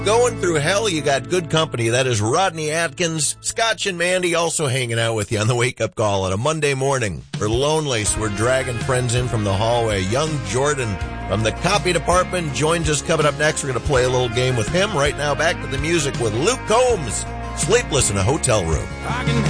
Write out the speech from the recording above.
Going through hell, you got good company. That is Rodney Atkins, Scotch and Mandy also hanging out with you on the wake-up call on a Monday morning. For Lonely, so we're dragging friends in from the hallway. Young Jordan from the copy department joins us coming up next. We're going to play a little game with him. Right now, back to the music with Luke Combs, Sleepless in a Hotel Room.